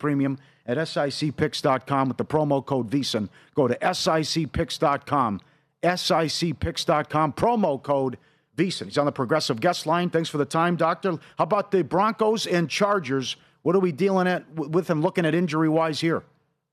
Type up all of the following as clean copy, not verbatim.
premium at SICPicks.com with the promo code VSiN. Go to SICPicks.com, SICPicks.com, promo code VSiN. He's on the Progressive guest line. Thanks for the time, Doctor. How about the Broncos and Chargers? What are we dealing with and looking at injury-wise here?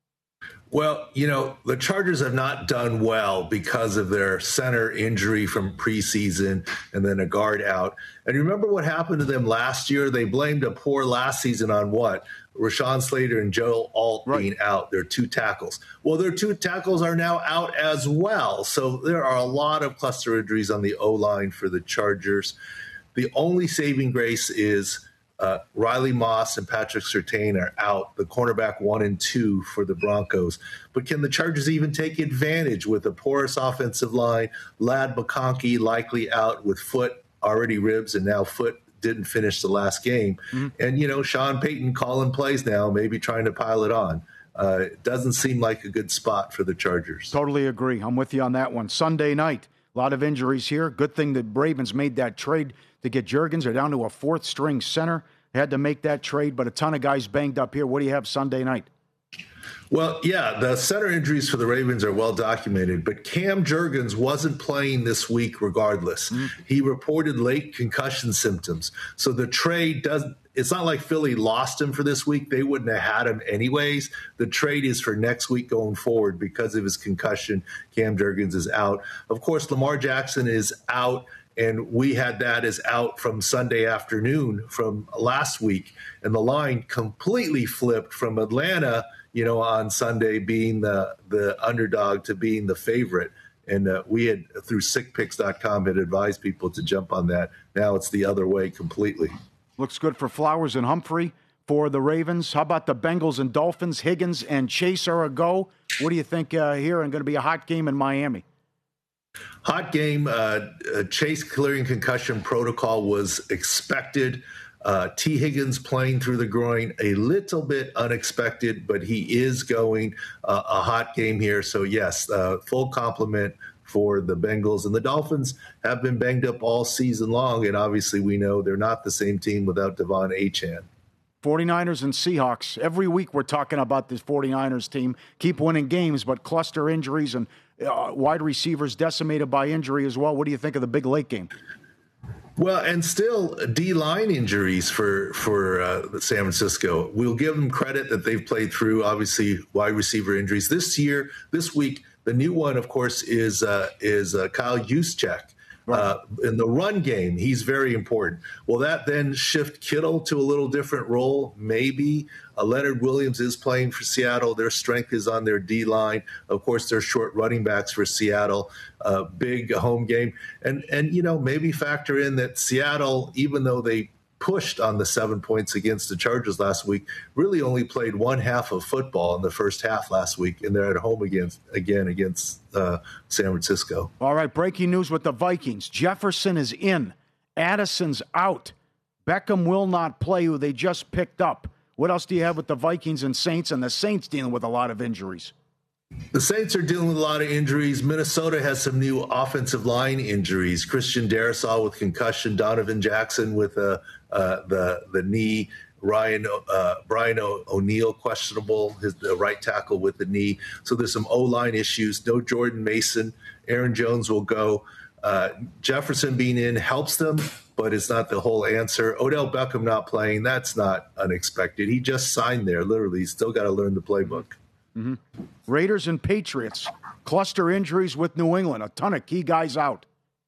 Well, the Chargers have not done well because of their center injury from preseason and then a guard out. And remember what happened to them last year? They blamed a poor last season on what? Rashawn Slater and Joe Alt being out, their two tackles. Well, their two tackles are now out as well. So there are a lot of cluster injuries on the O-line for the Chargers. The only saving grace is Riley Moss and Patrick Surtain are out, the cornerback 1 and 2 for the Broncos. But can the Chargers even take advantage with a porous offensive line? Ladd McConkey likely out with foot already ribs, and now foot didn't finish the last game. Mm-hmm. And, Sean Payton calling plays now, maybe trying to pile it on. It doesn't seem like a good spot for the Chargers. Totally agree. I'm with you on that one. Sunday night, a lot of injuries here. Good thing that Ravens made that trade to get Jurgens. They're down to a fourth-string center. Had to make that trade, but a ton of guys banged up here. What do you have Sunday night? Well, yeah, the center injuries for the Ravens are well documented, but Cam Jurgens wasn't playing this week regardless. He reported late concussion symptoms. So the trade it's not like Philly lost him for this week. They wouldn't have had him anyways. The trade is for next week going forward because of his concussion. Cam Jurgens is out. Of course, Lamar Jackson is out. And we had that as out from Sunday afternoon from last week. And the line completely flipped from Atlanta, on Sunday being the underdog to being the favorite. And we had, through sickpicks.com, had advised people to jump on that. Now it's the other way completely. Looks good for Flowers and Humphrey for the Ravens. How about the Bengals and Dolphins? Higgins and Chase are a go. What do you think here? And going to be a hot game in Miami. Hot game. Chase clearing concussion protocol was expected. T. Higgins playing through the groin, a little bit unexpected, but he is going a hot game here. So, yes, full complement for the Bengals. And the Dolphins have been banged up all season long, and obviously we know they're not the same team without Devon Achane. 49ers and Seahawks. Every week we're talking about this 49ers team. Keep winning games, but cluster injuries and wide receivers decimated by injury as well. What do you think of the big late game? Well, and still D-line injuries for San Francisco. We'll give them credit that they've played through, obviously, wide receiver injuries. This week, the new one, of course, is Kyle Juszczyk. In the run game, he's very important. Will that then shift Kittle to a little different role? Maybe. Leonard Williams is playing for Seattle. Their strength is on their D-line. Of course, they're short running backs for Seattle. Big home game. And maybe factor in that Seattle, even though they pushed on the 7 points against the Chargers last week, really only played one half of football in the first half last week, and they're at home against San Francisco. All right, breaking news with the Vikings. Jefferson is in. Addison's out. Beckham will not play, who they just picked up. What else do you have with the Vikings and Saints, and the Saints dealing with a lot of injuries? The Saints are dealing with a lot of injuries. Minnesota has some new offensive line injuries. Christian Darrisaw with concussion, Donovan Jackson with the knee, Brian O'Neill questionable, the right tackle with the knee. So there's some O-line issues. No Jordan Mason. Aaron Jones will go. Jefferson being in helps them, but it's not the whole answer. Odell Beckham not playing, that's not unexpected. He just signed there, literally. He's still got to learn the playbook. Mm-hmm. Raiders and Patriots. Cluster injuries with New England. A ton of key guys out.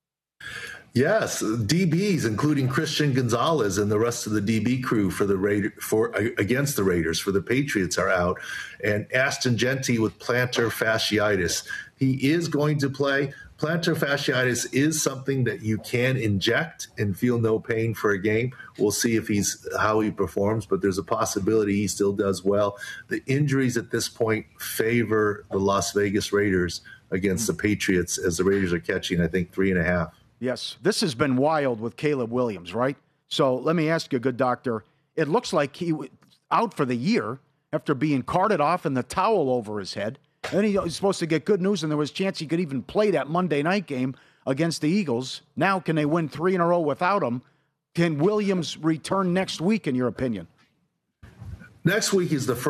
Yes, DBs, including Christian Gonzalez and the rest of the DB crew against the Raiders. For the Patriots are out. And Ashton Jeanty with plantar fasciitis. He is going to play. Plantar fasciitis is something that you can inject and feel no pain for a game. We'll see how he performs, but there's a possibility he still does well. The injuries at this point favor the Las Vegas Raiders against the Patriots, as the Raiders are catching, I think, 3.5. Yes, this has been wild with Caleb Williams, right? So let me ask you, good doctor. It looks like he was out for the year after being carted off and the towel over his head. Then he was supposed to get good news, and there was a chance he could even play that Monday night game against the Eagles. Now, can they win 3 in a row without him? Can Williams return next week, in your opinion? Next week is the first